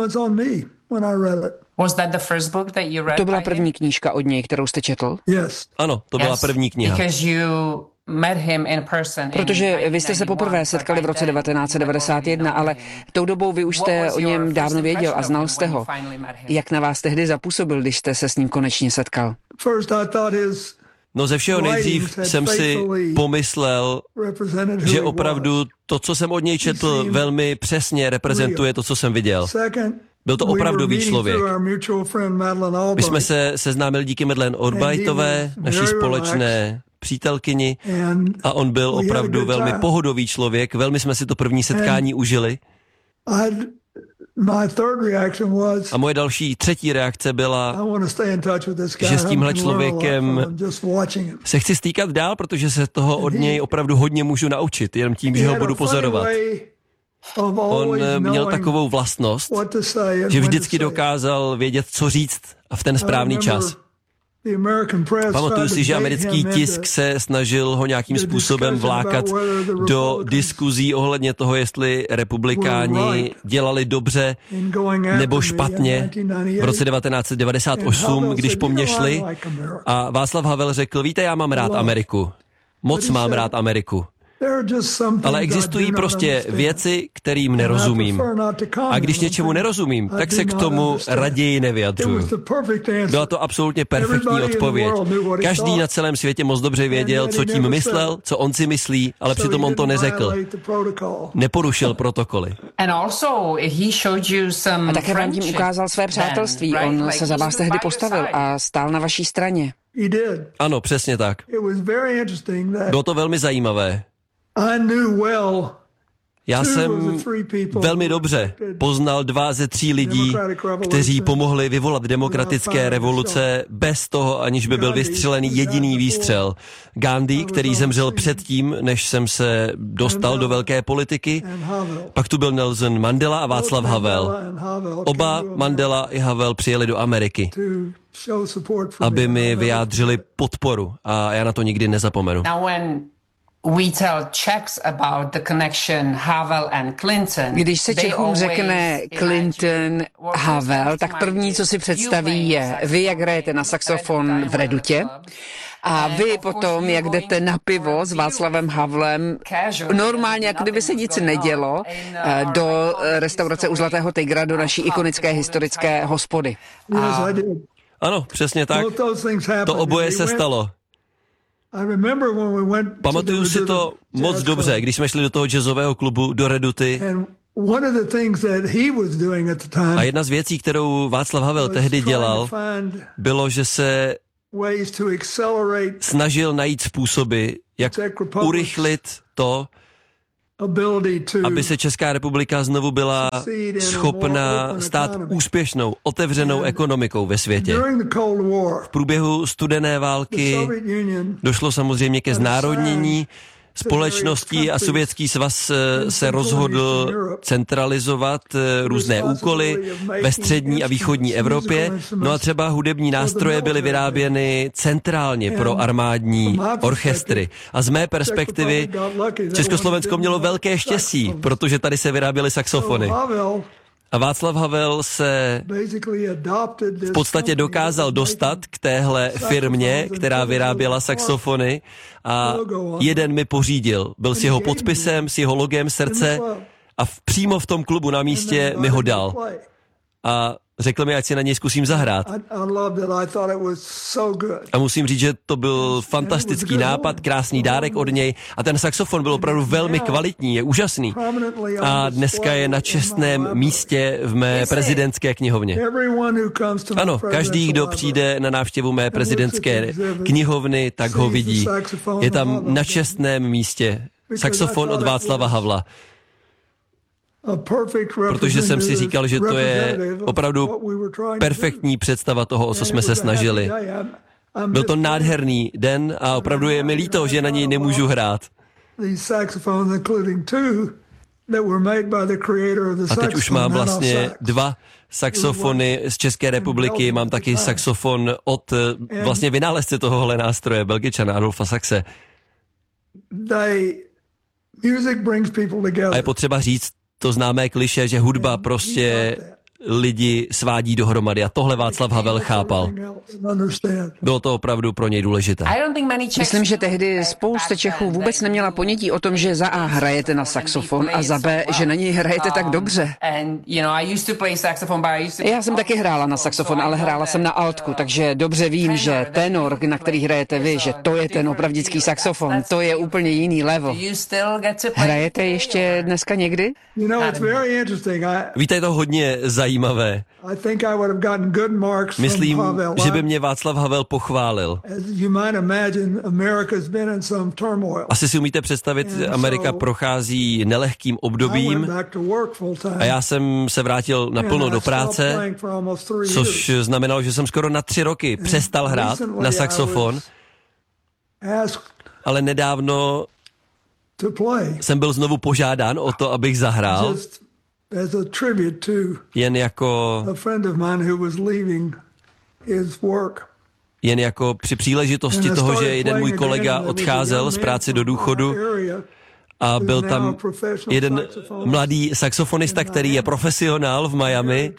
To byla první knížka od něj, kterou jste četl? Ano, to byla první kniha. Protože vy jste se poprvé setkali v roce devatenáct set devadesát jedna, ale tou dobou vy už jste o něm dávno věděl a znal jste ho. Jak na vás tehdy zapůsobil, když jste se s ním konečně setkal? No ze všeho nejdřív jsem si pomyslel, že opravdu to, co jsem od něj četl, velmi přesně reprezentuje to, co jsem viděl. Byl to opravdový člověk. My jsme se seznámili díky Madeleine Albrightové, naší společné přítelkyni, a on byl opravdu velmi pohodový člověk. Velmi jsme si to první setkání užili. A moje další třetí reakce byla, že s tímhle člověkem se chci stýkat dál, protože se toho od něj opravdu hodně můžu naučit, jenom tím, že ho budu pozorovat. On měl takovou vlastnost, že vždycky dokázal vědět, co říct a v ten správný čas. Pamatuju si, že americký tisk se snažil ho nějakým způsobem vlákat do diskuzí ohledně toho, jestli republikáni dělali dobře nebo špatně v roce devatenáct set devadesát osm, když po mně šli. A Václav Havel řekl, víte, já mám rád Ameriku. Moc mám rád Ameriku. Ale existují prostě věci, kterým nerozumím. A když něčemu nerozumím, tak se k tomu raději nevyjadřuju. Byla to absolutně perfektní odpověď. Každý na celém světě moc dobře věděl, co tím myslel, co on si myslí, ale přitom on to neřekl. Neporušil protokoly. A také vám tím ukázal své přátelství. On se za vás tehdy postavil a stál na vaší straně. Ano, přesně tak. Bylo to velmi zajímavé. Já jsem velmi dobře poznal dva ze tří lidí, kteří pomohli vyvolat demokratické revoluce bez toho, aniž by byl vystřelený jediný výstřel. Gandhi, který zemřel předtím, než jsem se dostal do velké politiky. Pak tu byl Nelson Mandela a Václav Havel. Oba, Mandela i Havel, přijeli do Ameriky, aby mi vyjádřili podporu a já na to nikdy nezapomenu. Když se Čechům řekne Clinton, Havel, tak první, co si představí, je vy, jak hrajete na saxofon v Redutě, a vy potom, jak jdete na pivo s Václavem Havlem, normálně, jako kdyby se nic nedělo, do restaurace u Zlatého tygra, do naší ikonické historické hospody. A... Ano, přesně tak. To oboje se stalo. Pamatuju si to moc dobře, když jsme šli do toho jazzového klubu do Reduty. A jedna z věcí, kterou Václav Havel tehdy dělal, bylo, že se snažil najít způsoby, jak urychlit to, aby se Česká republika znovu byla schopna stát úspěšnou, otevřenou ekonomikou ve světě. V průběhu studené války došlo samozřejmě ke znárodnění společností a Sovětský svaz se rozhodl centralizovat různé úkoly ve střední a východní Evropě. No a třeba hudební nástroje byly vyráběny centrálně pro armádní orchestry. A z mé perspektivy Československo mělo velké štěstí, protože tady se vyráběly saxofony. A Václav Havel se v podstatě dokázal dostat k téhle firmě, která vyráběla saxofony, a jeden mi pořídil. Byl s jeho podpisem, s jeho logem srdce a v, přímo v tom klubu na místě mi ho dal. A řekl mi, ať si na něj zkusím zahrát. A musím říct, že to byl fantastický nápad, krásný dárek od něj a ten saxofon byl opravdu velmi kvalitní, je úžasný. A dneska je na čestném místě v mé prezidentské knihovně. Ano, každý, kdo přijde na návštěvu mé prezidentské knihovny, tak ho vidí. Je tam na čestném místě saxofon od Václava Havla. Protože jsem si říkal, že to je opravdu perfektní představa toho, o co jsme se snažili. Byl to nádherný den a opravdu je mi líto, že na něj nemůžu hrát. A teď už mám vlastně dva saxofony z České republiky, mám taky saxofon od vlastně vynálezce tohohle nástroje, Belgičana Adolfa Saxe. A je potřeba říct to známé klišé, že hudba prostě lidi svádí dohromady a tohle Václav Havel chápal. Bylo to opravdu pro něj důležité. Myslím, že tehdy spousta Čechů vůbec neměla ponětí o tom, že za A hrajete na saxofon a za B, že na něj hrajete tak dobře. Já jsem taky hrála na saxofon, ale hrála jsem na altku, takže dobře vím, že tenor, na který hrajete vy, že to je ten opravdický saxofon, to je úplně jiný level. Hrajete ještě dneska někdy? Víte, je to hodně zajímavé. Myslím, že by mě Václav Havel pochválil. Asi si umíte představit, Amerika prochází nelehkým obdobím a já jsem se vrátil naplno do práce, což znamenalo, že jsem skoro na tři roky přestal hrát na saxofon, ale nedávno jsem byl znovu požádán o to, abych zahrál, jen jako jen jako při příležitosti toho, že jeden můj kolega odcházel z práce do důchodu a byl tam jeden mladý saxofonista, který je profesionál v Miami.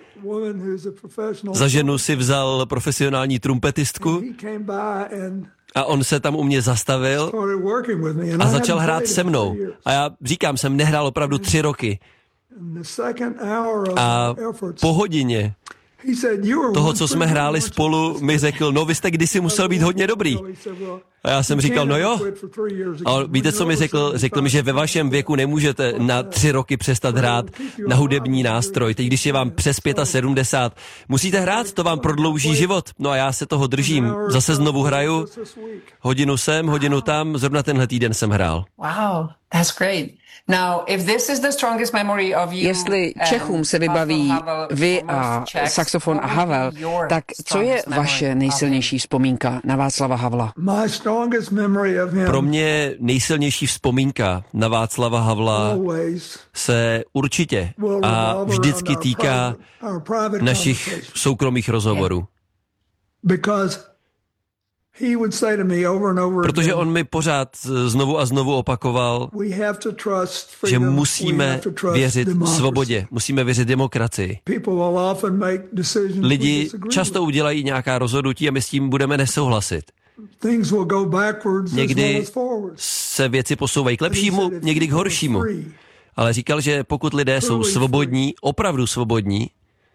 Za ženu si vzal profesionální trumpetistku a on se tam u mě zastavil a začal hrát se mnou. A já říkám, jsem nehrál opravdu tři roky. A po hodině toho, co jsme hráli spolu, mi řekl, no vy jste kdysi musel být hodně dobrý. A já jsem říkal, no jo. A víte, co mi řekl? Řekl mi, že ve vašem věku nemůžete na tři roky přestat hrát na hudební nástroj. Teď, když je vám přes sedmdesát pět, musíte hrát, to vám prodlouží život. No a já se toho držím. Zase znovu hraju. Hodinu sem, hodinu tam. Zrovna tenhle týden jsem hrál. Wow, that's great. Now, if this is the strongest memory of you, Jestli Čechům se vybaví vy a saxofon a Havel, tak co je vaše nejsilnější vzpomínka na Václava Havla? Pro mě nejsilnější vzpomínka na Václava Havla se určitě a vždycky týká našich soukromých rozhovorů. Protože on mi pořád znovu a znovu opakoval, že musíme věřit svobodě, musíme věřit demokracii. Lidi často udělají nějaká rozhodnutí a my s tím budeme nesouhlasit. Někdy se věci posouvají k lepšímu, někdy k horšímu. Ale říkal, že pokud lidé jsou svobodní, opravdu svobodní,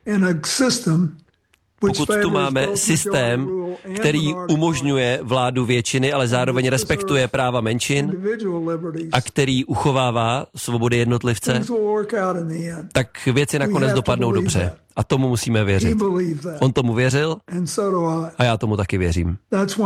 pokud tu máme systém, který umožňuje vládu většiny, ale zároveň respektuje práva menšin a který uchovává svobody jednotlivce, tak věci nakonec dopadnou dobře. A tomu musíme věřit. On tomu věřil a já tomu taky věřím.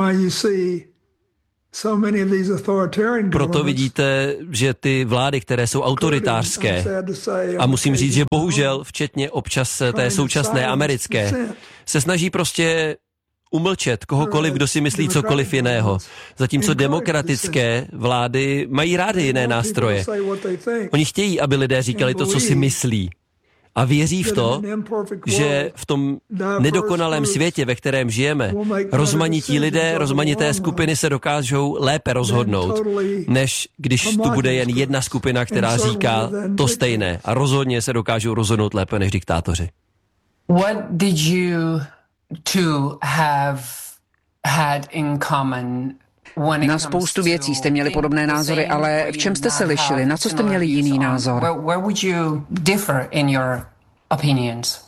Proto vidíte, že ty vlády, které jsou autoritářské, a musím říct, že bohužel, včetně občas té současné americké, se snaží prostě umlčet kohokoliv, kdo si myslí cokoliv jiného. Zatímco demokratické vlády mají rády jiné nástroje. Oni chtějí, aby lidé říkali to, co si myslí. A věří v to, že v tom nedokonalém světě, ve kterém žijeme, rozmanití lidé, rozmanité skupiny se dokážou lépe rozhodnout, než když tu bude jen jedna skupina, která říká to stejné. A rozhodně se dokážou rozhodnout lépe než diktátoři. What did you two have had in common? Na spoustu věcí jste měli podobné názory, ale v čem jste se lišili? Na co jste měli jiný názor? Where would you differ in your opinions?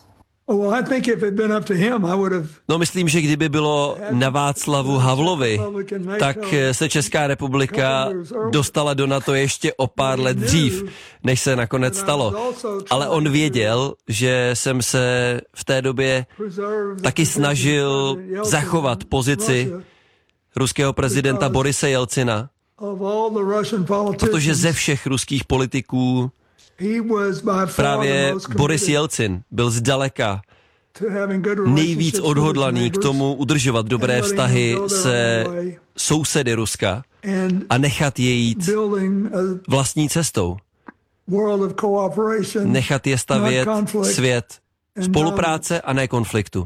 No, myslím, že kdyby bylo na Václavu Havlovi, tak se Česká republika dostala do NATO ještě o pár let dřív, než se nakonec stalo. Ale on věděl, že jsem se v té době taky snažil zachovat pozici ruského prezidenta Borise Jelcina, protože ze všech ruských politiků právě Boris Jelcin byl zdaleka nejvíc odhodlaný k tomu udržovat dobré vztahy se sousedy Ruska a nechat je jít vlastní cestou. Nechat je stavět svět spolupráce a ne konfliktu.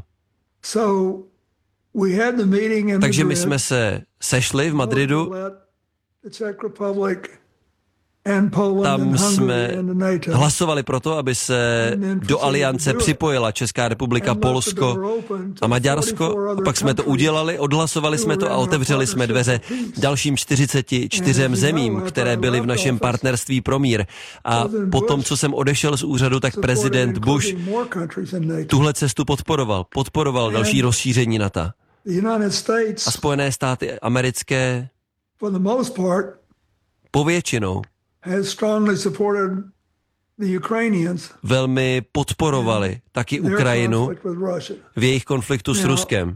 Takže my jsme se sešli v Madridu, tam jsme hlasovali pro to, aby se do aliance připojila Česká republika, Polsko a Maďarsko. A pak jsme to udělali, odhlasovali jsme to a otevřeli jsme dveře dalším čtyřiceti čtyřem zemím, které byly v našem partnerství pro mír. A potom, co jsem odešel z úřadu, tak prezident Bush tuhle cestu podporoval. Podporoval další rozšíření NATO. A Spojené státy americké povětšinou velmi podporovali taky Ukrajinu v jejich konfliktu s Ruskem.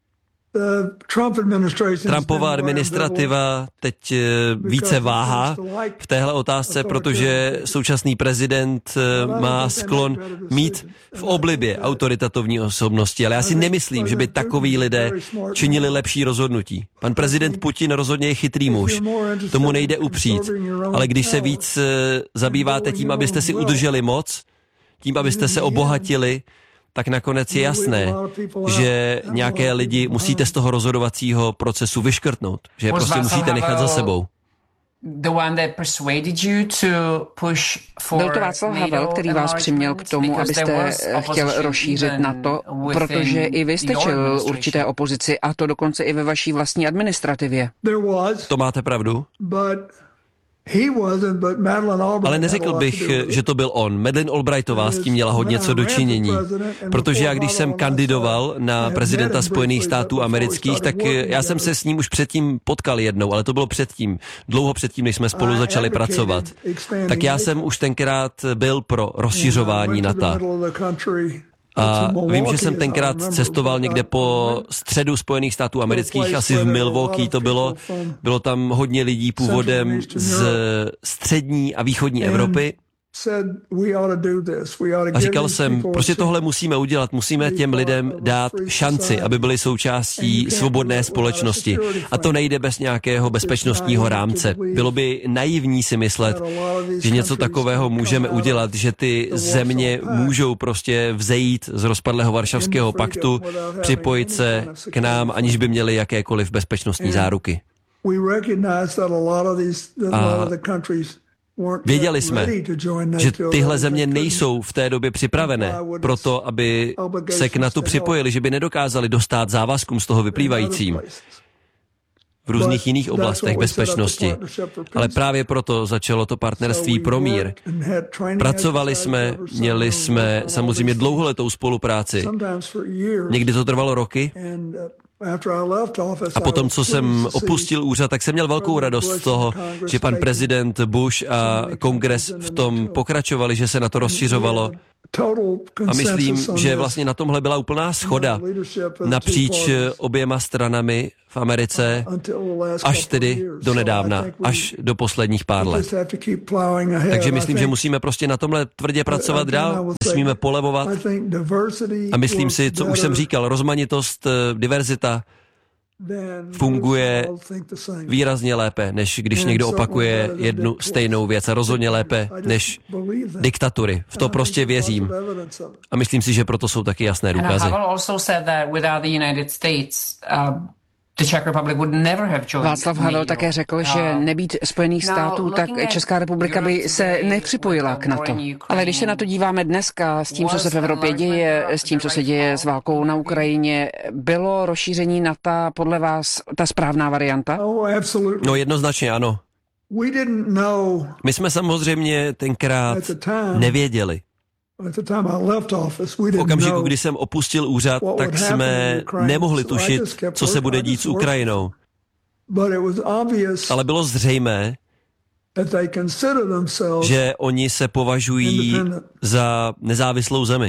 Trumpova administrativa teď více váhá v téhle otázce, protože současný prezident má sklon mít v oblibě autoritativní osobnosti, ale já si nemyslím, že by takoví lidé činili lepší rozhodnutí. Pan prezident Putin rozhodně je chytrý muž, tomu nejde upřít, ale když se víc zabýváte tím, abyste si udrželi moc, tím, abyste se obohatili, tak nakonec je jasné, že nějaké lidi musíte z toho rozhodovacího procesu vyškrtnout, že je prostě musíte nechat za sebou. Byl to Václav Havel, který vás přiměl k tomu, abyste chtěl rozšířit NATO, protože i vy jste čelil určité opozici, a to dokonce i ve vaší vlastní administrativě. To máte pravdu. Ale neřekl bych, že to byl on. Madeleine Albrightová s tím měla hodně co dočinění. Protože já, když jsem kandidoval na prezidenta Spojených států amerických, tak já jsem se s ním už předtím potkal jednou, ale to bylo předtím, dlouho předtím, než jsme spolu začali pracovat. Tak já jsem už tenkrát byl pro rozšiřování NATO. A vím, že jsem tenkrát cestoval někde po středu Spojených států amerických, asi v Milwaukee to bylo. Bylo tam hodně lidí původem z střední a východní Evropy. A říkal jsem, prostě tohle musíme udělat, musíme těm lidem dát šanci, aby byli součástí svobodné společnosti. A to nejde bez nějakého bezpečnostního rámce. Bylo by naivní si myslet, že něco takového můžeme udělat, že ty země můžou prostě vzejít z rozpadlého Varšavského paktu, připojit se k nám, aniž by měli jakékoliv bezpečnostní záruky. A věděli jsme, že tyhle země nejsou v té době připravené pro to, aby se k NATO připojili, že by nedokázali dostát závazkům z toho vyplývajícím v různých jiných oblastech bezpečnosti. Ale právě proto začalo to partnerství pro mír. Pracovali jsme, měli jsme samozřejmě dlouholetou spolupráci. Někdy to trvalo roky. A potom, co jsem opustil úřad, tak jsem měl velkou radost z toho, že pan prezident Bush a kongres v tom pokračovali, že se na to rozšiřovalo. A myslím, že vlastně na tomhle byla úplná shoda napříč oběma stranami v Americe, až tedy do nedávna, až do posledních pár let. Takže myslím, že musíme prostě na tomhle tvrdě pracovat dál, musíme polevovat. A myslím si, co už jsem říkal, rozmanitost, diverzita funguje výrazně lépe, než když někdo opakuje jednu stejnou věc a rozhodně lépe než diktatury. V to prostě věřím. A myslím si, že proto jsou taky jasné důkazy. Václav Havel také řekl, že nebýt Spojených států, tak Česká republika by se nepřipojila k NATO. Ale když se na to díváme dneska, s tím, co se v Evropě děje, s tím, co se děje s válkou na Ukrajině, bylo rozšíření NATO podle vás ta správná varianta? No jednoznačně ano. My jsme samozřejmě tenkrát nevěděli. V okamžiku, kdy jsem opustil úřad, tak jsme nemohli tušit, co se bude dít s Ukrajinou. Ale bylo zřejmé, že oni se považují za nezávislou zemi.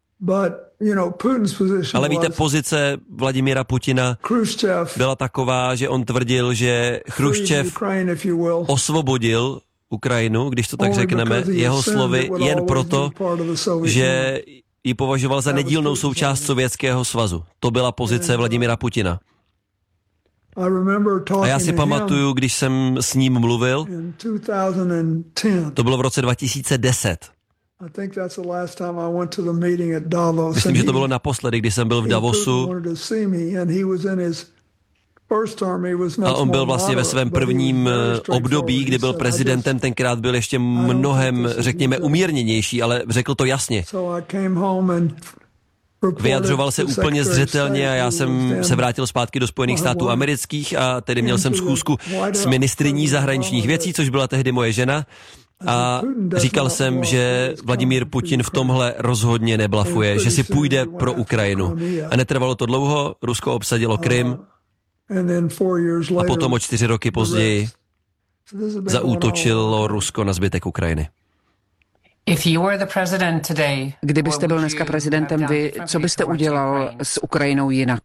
Ale víte, pozice Vladimira Putina byla taková, že on tvrdil, že Chruščev osvobodil Ukrajinu, když to tak řekneme, jeho slovy jen proto, že ji považoval za nedílnou součást Sovětského svazu. To byla pozice Vladimira Putina. A já si pamatuju, když jsem s ním mluvil, to bylo v roce dva tisíce deset. Myslím, že to bylo naposledy, když jsem byl v Davosu. A on byl vlastně ve svém prvním období, kdy byl prezidentem, tenkrát byl ještě mnohem, řekněme, umírněnější, ale řekl to jasně. Vyjadřoval se úplně zřetelně a já jsem se vrátil zpátky do Spojených států amerických a tedy měl jsem schůzku s ministryní zahraničních věcí, což byla tehdy moje žena. A říkal jsem, že Vladimír Putin v tomhle rozhodně neblafuje, že si půjde pro Ukrajinu. A netrvalo to dlouho, Rusko obsadilo Krym, a potom o čtyři roky později zaútočilo Rusko na zbytek Ukrajiny. Kdybyste byl dneska prezidentem vy, co byste udělal s Ukrajinou jinak?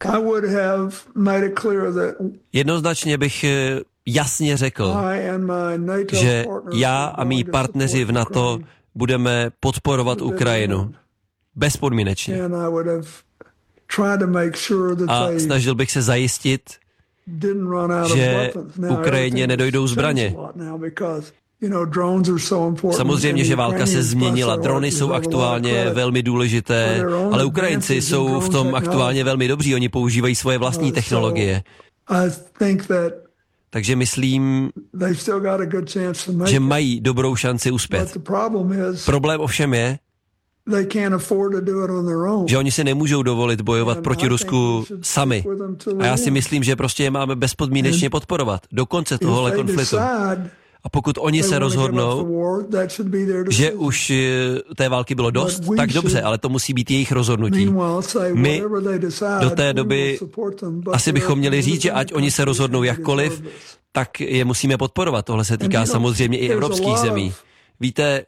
Jednoznačně bych jasně řekl, že já a mý partneři v NATO budeme podporovat Ukrajinu bezpodmínečně. A snažil bych se zajistit, že Ukrajině nedojdou zbraně. Samozřejmě, že válka se změnila, drony jsou aktuálně velmi důležité, ale Ukrajinci jsou v tom aktuálně velmi dobří, oni používají svoje vlastní technologie. Takže myslím, že mají dobrou šanci uspět. Problém ovšem je, že oni si nemůžou dovolit bojovat proti Rusku sami. A já si myslím, že prostě je máme bezpodmínečně podporovat do konce tohohle konfliktu. A A pokud oni se rozhodnou, že už té války bylo dost, tak dobře, ale to musí být jejich rozhodnutí. My do té doby asi bychom měli říct, že ať oni se rozhodnou jakkoliv, tak je musíme podporovat. Tohle se týká samozřejmě i evropských zemí. Víte,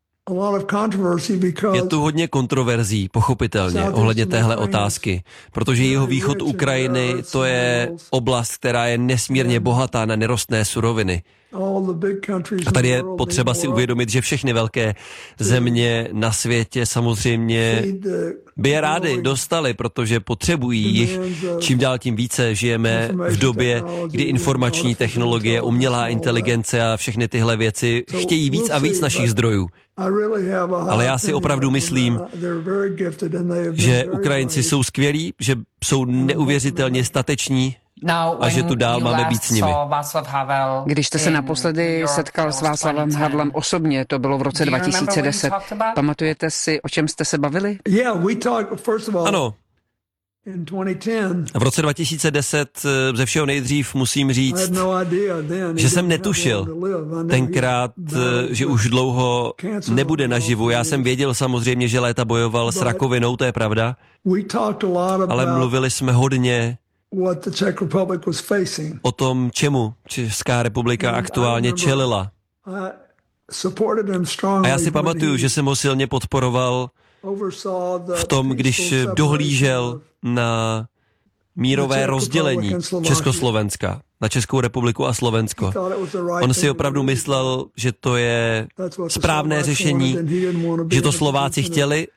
je tu hodně kontroverzí, pochopitelně, ohledně téhle otázky, protože jeho východ Ukrajiny, to je oblast, která je nesmírně bohatá na nerostné suroviny. A tady je potřeba si uvědomit, že všechny velké země na světě samozřejmě by je rády dostali, protože potřebují jich. Čím dál tím více žijeme v době, kdy informační technologie, umělá inteligence a všechny tyhle věci chtějí víc a víc našich zdrojů. Ale já si opravdu myslím, že Ukrajinci jsou skvělí, že jsou neuvěřitelně stateční a že tu dál máme být s nimi. Když jste se naposledy setkal s Václavem Havlem osobně, to bylo v roce dva tisíce deset, pamatujete si, o čem jste se bavili? Ano. V roce dva tisíce deset ze všeho nejdřív musím říct, že jsem netušil tenkrát, že už dlouho nebude naživu. Já jsem věděl samozřejmě, že léta bojoval s rakovinou, to je pravda, ale mluvili jsme hodně o tom, čemu Česká republika aktuálně čelila. A já si pamatuju, že jsem ho silně podporoval v tom, když dohlížel na mírové rozdělení Československa, na Českou republiku a Slovensko. On si opravdu myslel, že to je správné řešení, že to Slováci chtěli